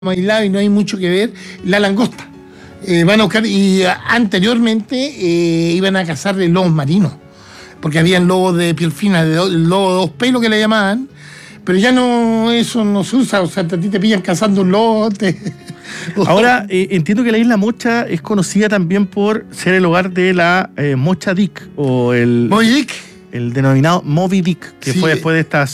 aislado y no hay mucho que ver, la langosta. Van a buscar, y anteriormente iban a cazar de lobos marinos, porque habían lobos de piel fina, lobo de dos pelos que le llamaban, pero ya no, eso no se usa, o sea, a ti te pillan cazando un lobo. Ahora, entiendo que la isla Mocha es conocida también por ser el hogar de la Mocha Dick, o Moby Dick. El denominado Moby Dick, que fue después de estas...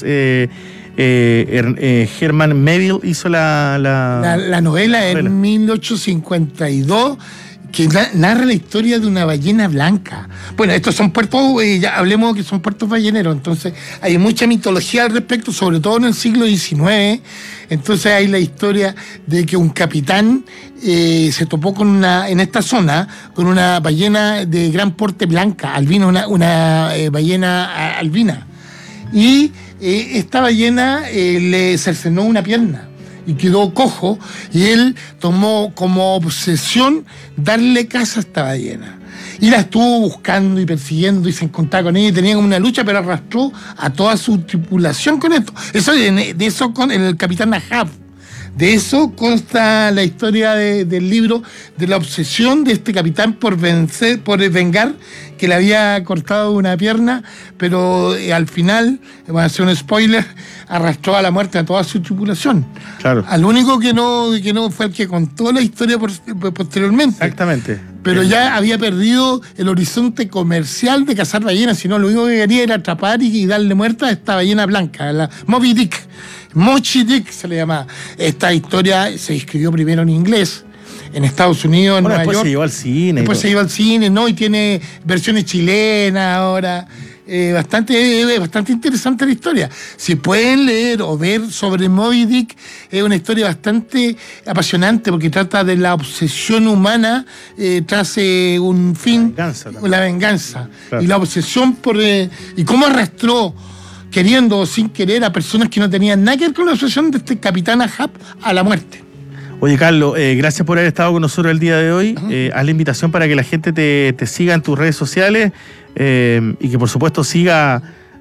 Herman Melville hizo la novela en 1852 que narra la historia de una ballena blanca. Bueno, estos son puertos, ya hablemos que son puertos balleneros, entonces hay mucha mitología al respecto, sobre todo en el siglo XIX. Entonces hay la historia de que un capitán se topó en esta zona con una ballena de gran porte blanca, albina, una ballena albina. Y esta ballena le cercenó una pierna y quedó cojo, y él tomó como obsesión darle caza a esta ballena. Y la estuvo buscando y persiguiendo y se encontraba con ella y tenía como una lucha, pero arrastró a toda su tripulación con esto. De eso con el capitán Ahab. De eso consta la historia del libro, de la obsesión de este capitán por vengar que le había cortado una pierna, pero al final, voy a hacer un spoiler, arrastró a la muerte a toda su tripulación. Claro. Al único que no fue el que contó la historia posteriormente. Exactamente. Pero ya había perdido el horizonte comercial de cazar ballenas, sino lo único que quería era atrapar y darle muerte a esta ballena blanca, la Moby Dick. Moby Dick se le llama. Esta historia se escribió primero en inglés, en Estados Unidos, en Nueva York. Después se llevó al cine. Después se llevó al cine, ¿no? Y tiene versiones chilenas ahora. Bastante interesante la historia. Si pueden leer o ver sobre Moby Dick, es una historia bastante apasionante porque trata de la obsesión humana tras un fin, la venganza. Claro. Y la obsesión y cómo arrastró, queriendo o sin querer, a personas que no tenían nada que ver con la obsesión de este capitán Ahab a la muerte. Oye, Carlos, gracias por haber estado con nosotros el día de hoy. Haz la invitación para que la gente te siga en tus redes sociales y que por supuesto siga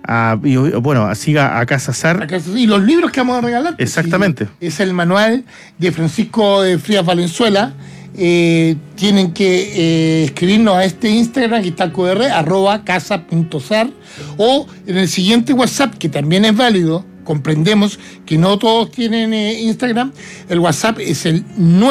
a Casa Sar. Y los libros que vamos a regalar. Exactamente. Es el manual de Francisco de Frías Valenzuela. Tienen que escribirnos a este Instagram que está el QR, @casa.sar, o en el siguiente WhatsApp, que también es válido. Comprendemos que no todos tienen Instagram. El WhatsApp es el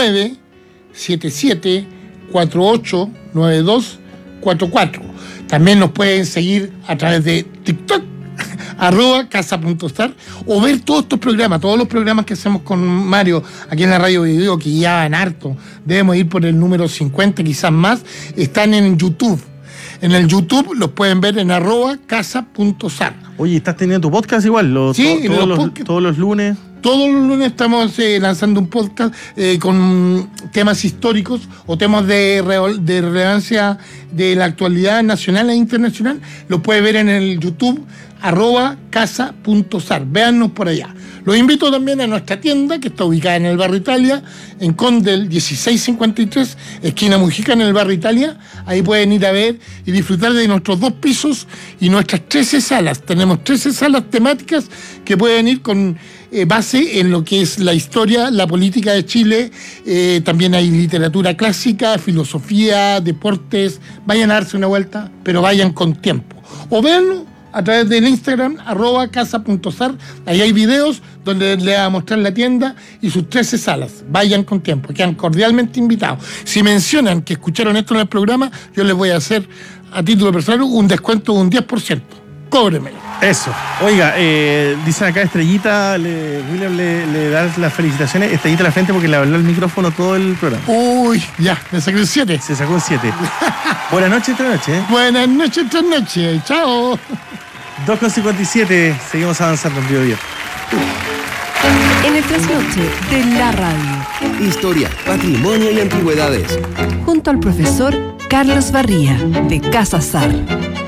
977-489244. También nos pueden seguir a través de TikTok, @casa.sar, o ver todos estos programas, todos los programas que hacemos con Mario aquí en la Radio Video, que ya van harto. Debemos ir por el número 50, quizás más. Están en YouTube. En el YouTube los pueden ver en @casa.sar. Oye, ¿estás teniendo tu podcast igual? Todos los lunes. Todos los lunes estamos lanzando un podcast con temas históricos o temas de relevancia de la actualidad nacional e internacional. Lo puede ver en el YouTube, @casa.sar. Véannos por allá. Los invito también a nuestra tienda, que está ubicada en el barrio Italia, en Condel 1653, esquina Mujica, en el barrio Italia. Ahí pueden ir a ver y disfrutar de nuestros 2 pisos y nuestras 13 salas. Tenemos 13 salas temáticas que pueden ir con base en lo que es la historia, la política de Chile. También hay literatura clásica, filosofía, deportes. Vayan a darse una vuelta, pero vayan con tiempo. O véanlo a través del Instagram, @casa.sar. Ahí hay videos donde les va a mostrar la tienda y sus 13 salas. Vayan con tiempo, quedan cordialmente invitados. Si mencionan que escucharon esto en el programa, yo les voy a hacer, a título personal, un descuento de un 10%. Cóbremelo. Eso. Oiga, dicen acá Estrellita, William le da las felicitaciones. Estrellita a la frente porque le habló el micrófono todo el programa. Uy, ya, me saqué un 7. Se sacó un 7. Buenas noches, tras noche. Buenas noches, tras noche. Chao. 2:57, seguimos avanzando en Bio. En el trasnoche de la radio. Historia, patrimonio y antigüedades. Junto al profesor Carlos Barría, de Casa Sar.